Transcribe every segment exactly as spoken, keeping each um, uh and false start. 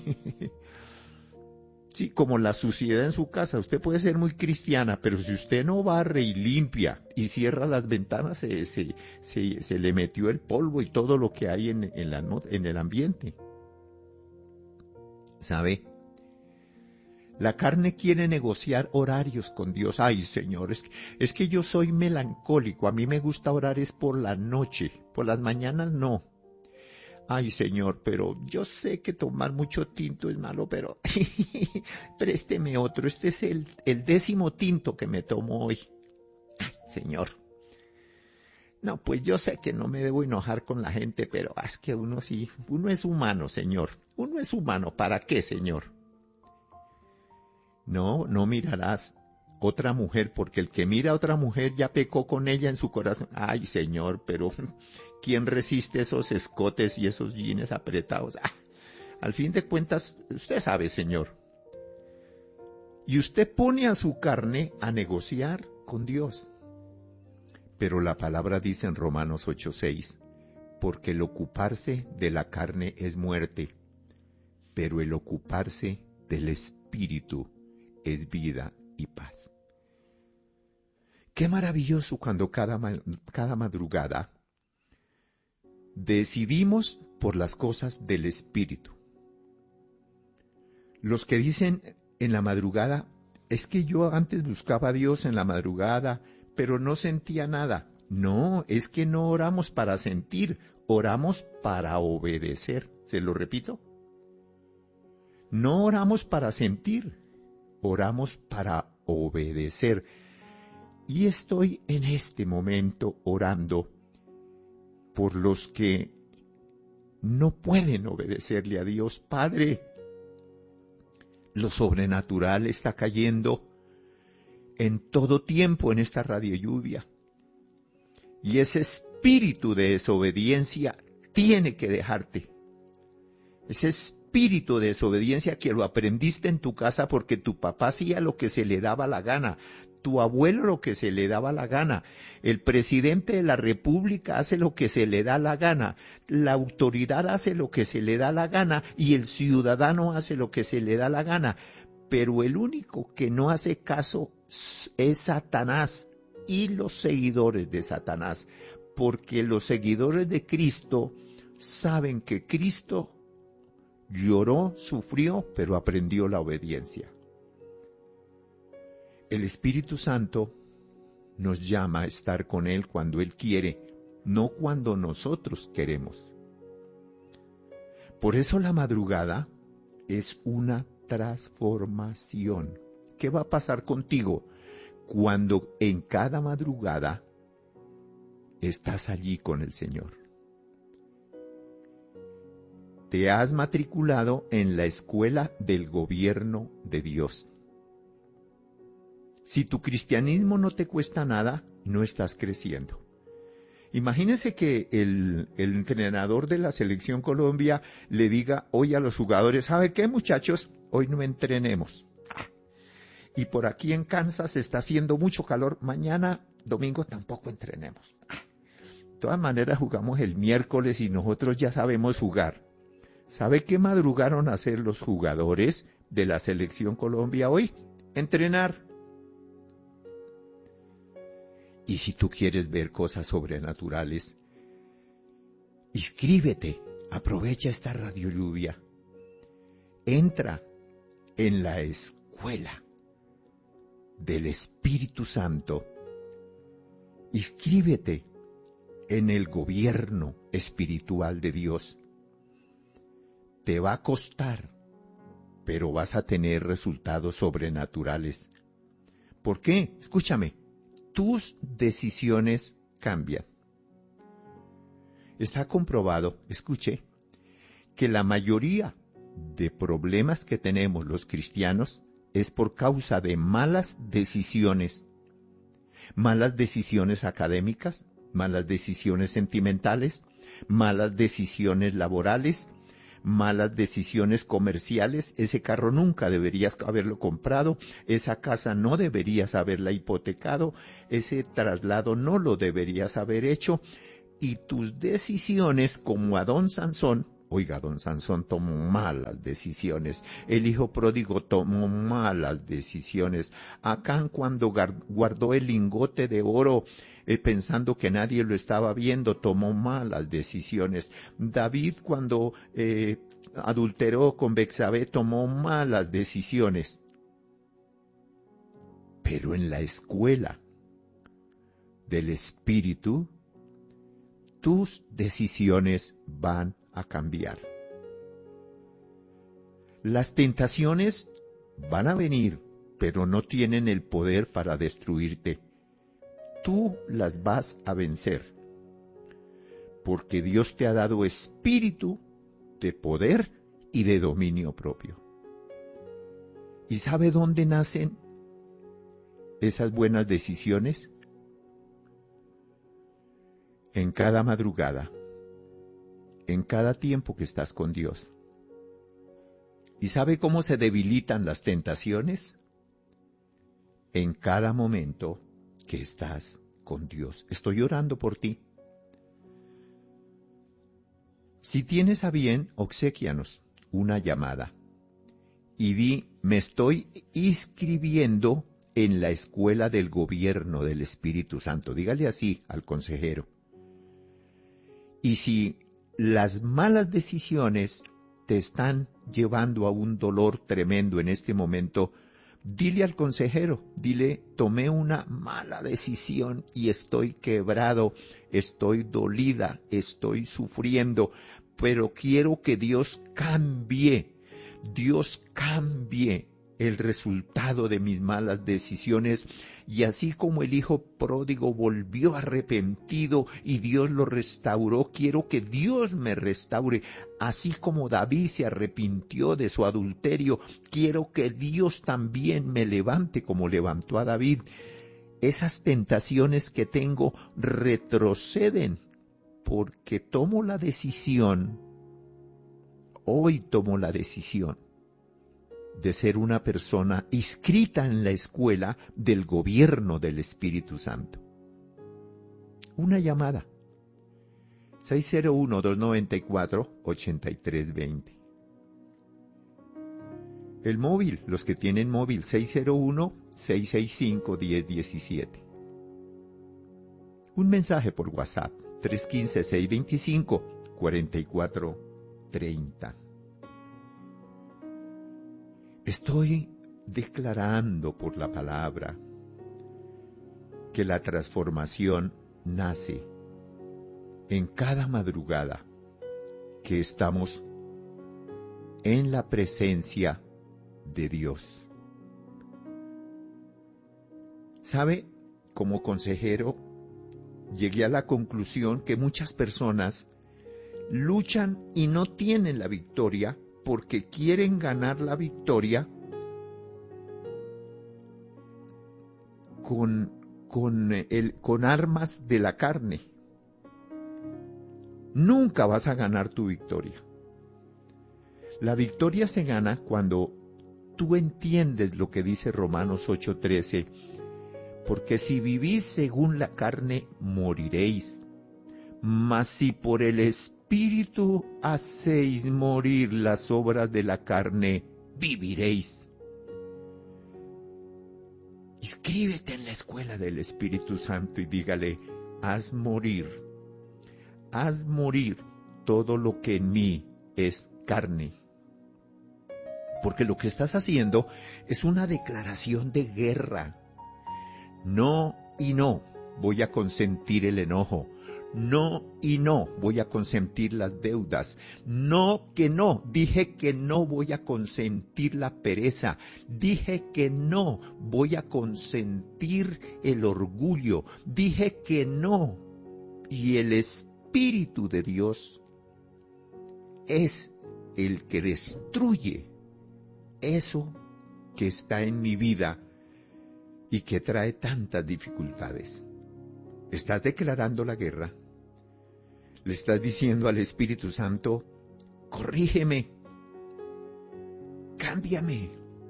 Sí, como la suciedad en su casa. Usted puede ser muy cristiana, pero si usted no barre y limpia y cierra las ventanas, se, se, se, se le metió el polvo y todo lo que hay en, en, la, en el ambiente. ¿Sabe? La carne quiere negociar horarios con Dios. Ay, Señor, es que, es que yo soy melancólico. A mí me gusta orar es por la noche. Por las mañanas no. Ay, Señor, pero yo sé que tomar mucho tinto es malo, pero présteme otro. Este es el, el décimo tinto que me tomo hoy. Ay, Señor. No, pues yo sé que no me debo enojar con la gente, pero es que uno sí, uno es humano, Señor. Uno es humano. ¿Para qué, Señor? No, no mirarás otra mujer, porque el que mira a otra mujer ya pecó con ella en su corazón. Ay, Señor, pero ¿quién resiste esos escotes y esos jeans apretados? Ah, al fin de cuentas, usted sabe, Señor. Y usted pone a su carne a negociar con Dios. Pero la palabra dice en Romanos ocho seis, porque el ocuparse de la carne es muerte, pero el ocuparse del Espíritu es vida y paz. Qué maravilloso cuando cada, cada madrugada decidimos por las cosas del Espíritu. Los que dicen en la madrugada, es que yo antes buscaba a Dios en la madrugada, pero no sentía nada. No, es que no oramos para sentir, oramos para obedecer. ¿Se lo repito? No oramos para sentir, oramos para obedecer. Y estoy en este momento orando por los que no pueden obedecerle a Dios. Padre, lo sobrenatural está cayendo en todo tiempo en esta radio lluvia. Y ese espíritu de desobediencia tiene que dejarte. Ese espíritu de desobediencia que lo aprendiste en tu casa porque tu papá hacía lo que se le daba la gana, tu abuelo lo que se le daba la gana, el presidente de la república hace lo que se le da la gana, la autoridad hace lo que se le da la gana y el ciudadano hace lo que se le da la gana. Pero el único que no hace caso es Satanás y los seguidores de Satanás, porque los seguidores de Cristo saben que Cristo lloró, sufrió, pero aprendió la obediencia. El Espíritu Santo nos llama a estar con Él cuando Él quiere, no cuando nosotros queremos. Por eso la madrugada es una transformación. ¿Qué va a pasar contigo cuando en cada madrugada estás allí con el Señor? Te has matriculado en la escuela del gobierno de Dios. Si tu cristianismo no te cuesta nada, no estás creciendo. Imagínense que el, el entrenador de la Selección Colombia le diga hoy a los jugadores, ¿sabe qué, muchachos? Hoy no entrenemos. Y por aquí en Kansas está haciendo mucho calor, mañana domingo tampoco entrenemos. De todas maneras jugamos el miércoles y nosotros ya sabemos jugar. ¿Sabe qué madrugaron a hacer los jugadores de la Selección Colombia hoy? Entrenar. Y si tú quieres ver cosas sobrenaturales, inscríbete, aprovecha esta radio lluvia. Entra en la escuela del Espíritu Santo. Inscríbete en el gobierno espiritual de Dios. Te va a costar, pero vas a tener resultados sobrenaturales. ¿Por qué? Escúchame, tus decisiones cambian. Está comprobado, escuche, que la mayoría de problemas que tenemos los cristianos es por causa de malas decisiones. Malas decisiones académicas, malas decisiones sentimentales, malas decisiones laborales, malas decisiones comerciales. Ese carro nunca deberías haberlo comprado, esa casa no deberías haberla hipotecado, ese traslado no lo deberías haber hecho, y tus decisiones, como a don Sansón, Oiga, don Sansón tomó malas decisiones. El hijo pródigo tomó malas decisiones. Acán, cuando guardó el lingote de oro, eh, pensando que nadie lo estaba viendo, tomó malas decisiones. David, cuando eh, adulteró con Betsabé, tomó malas decisiones. Pero en la escuela del Espíritu, tus decisiones van a cambiar. Las tentaciones van a venir, pero no tienen el poder para destruirte. Tú las vas a vencer, porque Dios te ha dado espíritu de poder y de dominio propio. ¿Y sabe dónde nacen esas buenas decisiones? En cada madrugada, en cada tiempo que estás con Dios. ¿Y sabe cómo se debilitan las tentaciones? En cada momento que estás con Dios. Estoy orando por ti. Si tienes a bien, obséquianos una llamada y di: me estoy inscribiendo en la escuela del gobierno del Espíritu Santo. Dígale así al consejero. Y si las malas decisiones te están llevando a un dolor tremendo en este momento, dile al consejero, dile: tomé una mala decisión y estoy quebrado, estoy dolida, estoy sufriendo, pero quiero que Dios cambie, Dios cambie el resultado de mis malas decisiones. Y así como el hijo pródigo volvió arrepentido y Dios lo restauró, quiero que Dios me restaure. Así como David se arrepintió de su adulterio, quiero que Dios también me levante como levantó a David. Esas tentaciones que tengo retroceden porque tomo la decisión, hoy tomo la decisión de ser una persona inscrita en la escuela del gobierno del Espíritu Santo. Una llamada. seis cero uno, dos nueve cuatro, ocho tres dos cero. El móvil, los que tienen móvil, seis cero uno, seis seis cinco, uno cero uno siete. Un mensaje por WhatsApp, tres uno cinco, seis dos cinco, cuatro cuatro tres cero. Estoy declarando por la palabra que la transformación nace en cada madrugada que estamos en la presencia de Dios. ¿Sabe? Como consejero, llegué a la conclusión que muchas personas luchan y no tienen la victoria porque quieren ganar la victoria con, con, el, con armas de la carne. Nunca vas a ganar tu victoria. La victoria se gana cuando tú entiendes lo que dice Romanos ocho trece, porque si vivís según la carne, moriréis, mas si por el Espíritu hacéis morir las obras de la carne, viviréis. Inscríbete en la escuela del Espíritu Santo y dígale: haz morir, haz morir todo lo que en mí es carne. Porque lo que estás haciendo es una declaración de guerra. No y no voy a consentir el enojo. No y no voy a consentir las deudas. No que no, dije que no voy a consentir la pereza. Dije que no voy a consentir el orgullo. Dije que no. Y el Espíritu de Dios es el que destruye eso que está en mi vida y que trae tantas dificultades. Estás declarando la guerra. Le estás diciendo al Espíritu Santo: corrígeme, cámbiame.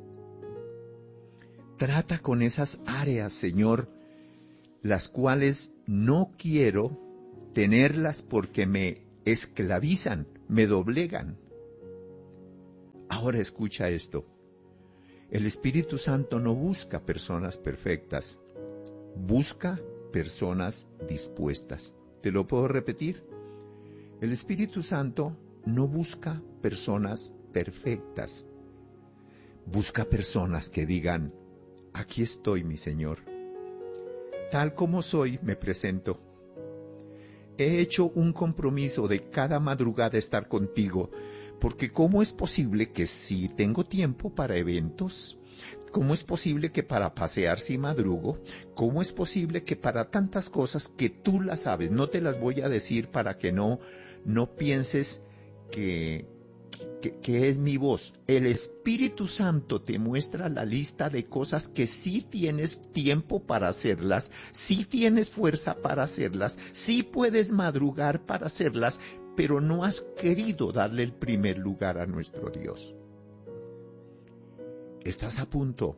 Trata con esas áreas, Señor, las cuales no quiero tenerlas porque me esclavizan, me doblegan. Ahora escucha esto. El Espíritu Santo no busca personas perfectas, busca personas dispuestas. ¿Te lo puedo repetir? El Espíritu Santo no busca personas perfectas, busca personas que digan, aquí estoy, mi Señor. Tal como soy, me presento. He hecho un compromiso de cada madrugada estar contigo, porque ¿cómo es posible que si tengo tiempo para eventos? ¿Cómo es posible que para pasear si madrugo? ¿Cómo es posible que para tantas cosas que tú las sabes? No te las voy a decir para que no, no pienses que, que, que es mi voz. El Espíritu Santo te muestra la lista de cosas que sí tienes tiempo para hacerlas, sí tienes fuerza para hacerlas, sí puedes madrugar para hacerlas, pero no has querido darle el primer lugar a nuestro Dios. Estás a punto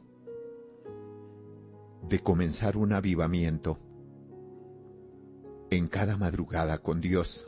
de comenzar un avivamiento en cada madrugada con Dios.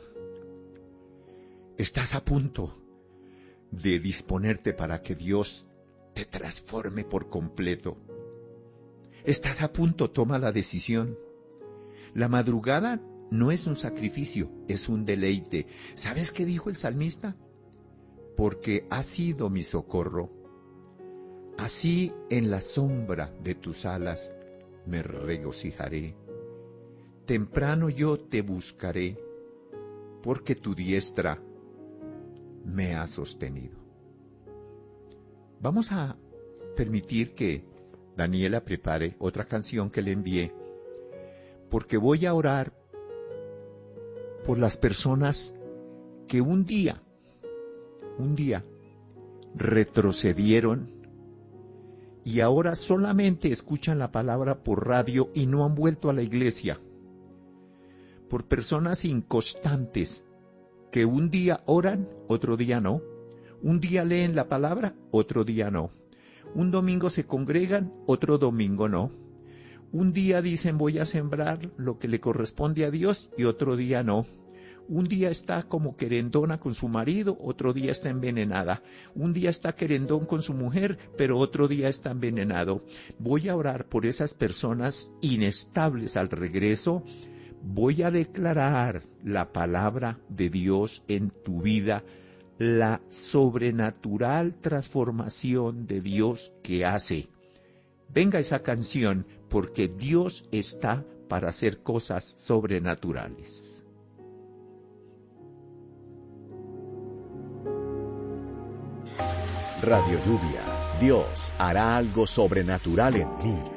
Estás a punto de disponerte para que Dios te transforme por completo. Estás a punto, toma la decisión. La madrugada no es un sacrificio, es un deleite. ¿Sabes qué dijo el salmista? Porque has sido mi socorro. Así en la sombra de tus alas me regocijaré. Temprano yo te buscaré, porque tu diestra me ha sostenido. Vamos a permitir que Daniela prepare otra canción que le envié, porque voy a orar por las personas que un día, un día retrocedieron y ahora solamente escuchan la palabra por radio y no han vuelto a la iglesia. Por personas inconstantes que un día oran, otro día no. Un día leen la palabra, otro día no. Un domingo se congregan, otro domingo no. Un día dicen voy a sembrar lo que le corresponde a Dios y otro día no. Un día está como querendona con su marido, otro día está envenenada. Un día está querendón con su mujer, pero otro día está envenenado. Voy a orar por esas personas inestables al regreso. Voy a declarar la palabra de Dios en tu vida, la sobrenatural transformación de Dios que hace. Venga esa canción, porque Dios está para hacer cosas sobrenaturales. Radio Lluvia, Dios hará algo sobrenatural en mí.